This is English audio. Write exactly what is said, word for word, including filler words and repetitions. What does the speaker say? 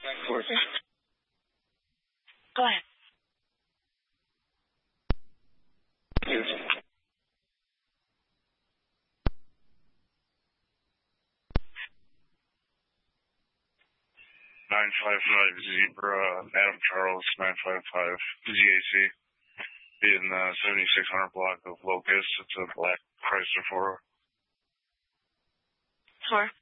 Go ahead. Nine five five Zebra Adam Charles nine five five Z A C in the seventy six hundred block of Locust. It's a black Chrysler four. Four.